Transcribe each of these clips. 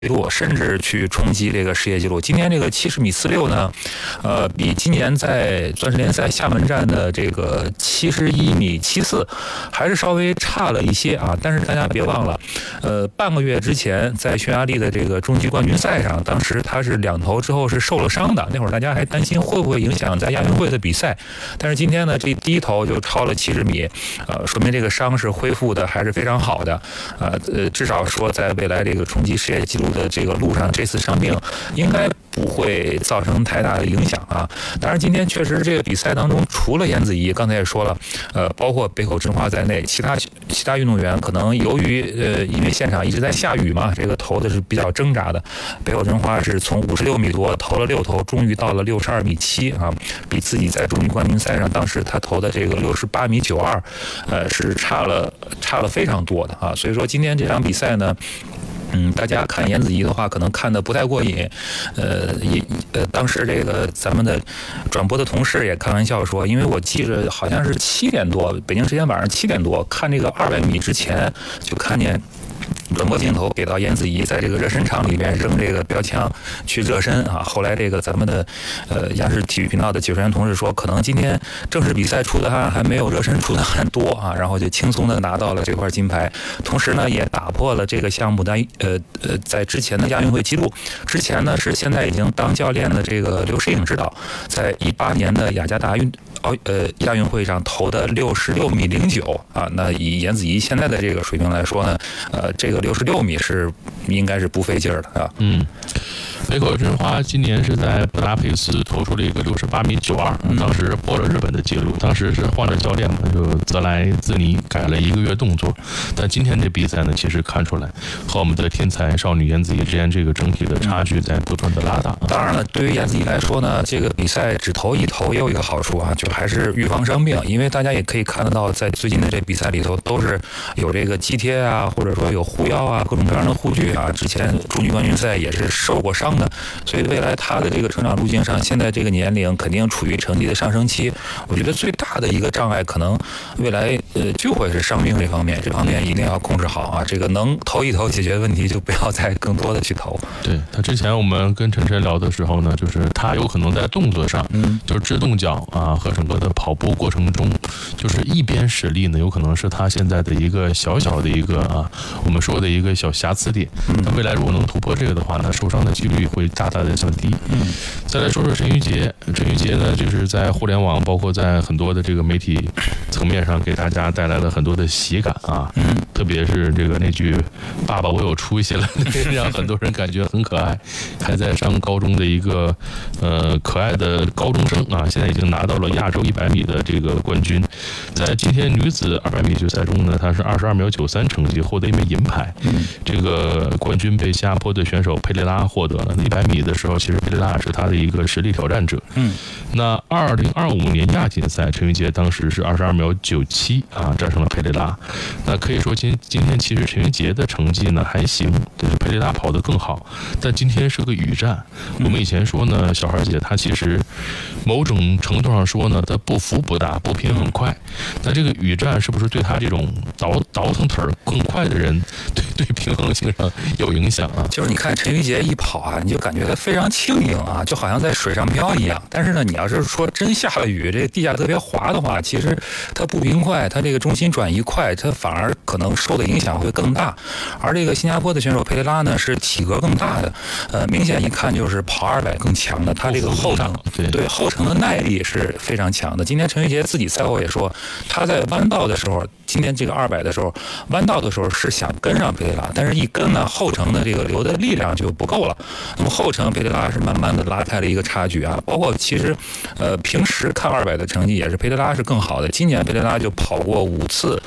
纪录，甚至去冲击这个世界纪录。今天这个70.46米呢，比今年在钻石联赛厦门站的这个71.74米还是稍微差了一些啊。但是大家别忘了，半个月之前在匈牙利的这个终极冠军赛上，当时他是2投之后是受了伤的，那会儿大家还担心会不会影响在亚运会的比赛。但是今天呢，这第一投就超了70米，说明这个伤是恢复的还是非常好的，至少说在未来这个冲击世界纪录的这个路上，这次伤病应该不会造成太大的影响啊。当然，今天确实这个比赛当中，除了颜子怡，刚才也说了，包括北口真花在内，其他运动员可能由于因为现场一直在下雨嘛，这个投的是比较挣扎的。北口真花是从56米多投了6投，终于到了62.7米啊，比自己在终极冠军赛上当时他投的这个68.92米，是差了非常多的啊。所以说今天这场比赛呢，大家看颜子怡的话，可能看得不太过瘾。当时这个咱们的转播的同事也开玩笑说，因为我记着好像是7点多，北京时间晚上7点多，看这个200米之前就看见转播镜头给到颜子怡在这个热身场里面扔这个标枪去热身啊。后来这个咱们的央视体育频道的解说员同事说，可能今天正式比赛出的汗还没有热身出的汗多啊，然后就轻松的拿到了这块金牌，同时呢也打破了这个项目的在之前的亚运会纪录。之前呢是现在已经当教练的这个刘诗颖指导，在18年的雅加达亚运会上投的66.09米啊。那以颜子怡现在的这个水平来说呢，这个66米是应该是不费劲儿的啊。 北口真花今年是在布达佩斯投出了一个68.92米，当时破了日本的记录。当时是换了教练嘛，就泽莱兹尼改了1个月动作。但今天这比赛呢，其实看出来和我们的天才少女颜子怡之间这个整体的差距在不断的拉大。 当然了，对于颜子怡来说呢，这个比赛只投1投也有一个好处啊，就还是预防伤病。因为大家也可以看得到，在最近的这比赛里头，都是有这个肌贴啊，或者说有护腰啊，各种各样的护具啊。之前终极冠军赛也是受过伤的，所以未来他的这个成长路径上，现在这个年龄肯定处于成绩的上升期。我觉得最大的一个障碍，可能未来就会是伤病这方面一定要控制好啊。这个能投1投解决问题，就不要再更多的去投。 对，他之前我们跟陈晨聊的时候呢，就是他有可能在动作上，就是制动脚啊和整个的跑步过程中，就是一边使力呢，有可能是他现在的一个小的一个我们说的一个小瑕疵点。那未来如果能突破这个的话呢，受伤的几率会大大的降低。再来说说陈玉洁呢，就是在互联网包括在很多的这个媒体层面上给大家带来了很多的喜感啊。特别是这个那句“爸爸我有出息了”，让很多人感觉很可爱。还在上高中的一个可爱的高中生啊，现在已经拿到了亚洲100米的这个冠军。在今天女子200米决赛中呢，她是22.93秒成绩获得1枚银牌。这个冠军被新加坡的选手佩雷拉获得了。100米的时候，其实佩雷拉是他的一个实力挑战者。那2025年亚锦赛，陈玉洁当时是22.97秒啊，战胜了佩雷拉。那可以说今天其实陈玉洁的成绩呢还行，就是佩雷拉跑得更好。但今天是个雨战。我们以前说呢，小孩姐她其实某种程度上说呢，她步幅不大，步频很快。那这个雨战是不是对她这种倒腾腿更快的人，对平衡性上有影响啊？ 就是你看陈玉洁一跑啊，你就感觉她非常轻盈啊，就好像在水上漂一样。但是呢，你要是说真下了雨，这个地下特别滑的话，其实她步频快，她这个重心转移快，她反而可能受的影响会更大。而这个新加坡的选手佩雷拉呢，是体格更大的，明显一看就是跑200更强的，他这个后程对后程的耐力是非常强的。今天陈玉洁自己赛后也说，他在弯道的时候，今天这个200的时候，弯道的时候是想跟上佩雷拉，但是一跟呢，后程的这个留的力量就不够了。那么后程佩雷拉是慢慢的拉开了一个差距啊。包括其实平时看200的成绩也是佩雷拉是更好的。今年佩雷拉就跑过5次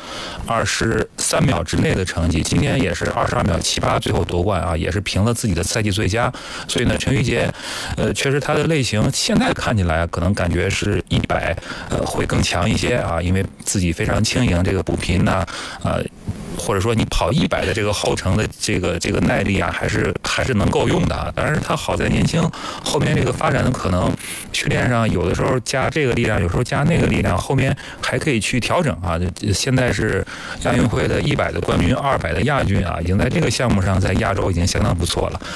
23秒之内的成绩，今天也是22.78秒最后夺冠啊，也是评了自己的赛季最佳。所以呢，陈玉洁确实他的类型现在看起来可能感觉是100会更强一些啊，因为自己非常轻盈，这个步频呢或者说你跑100的这个后程的这个耐力啊，还是能够用的啊。当然他好在年轻，后面这个发展的可能训练上有的时候加这个力量，有时候加那个力量，后面还可以去调整啊。现在是亚运会的100的冠军，200的亚军啊，已经在这个项目上在亚洲已经相当不错了。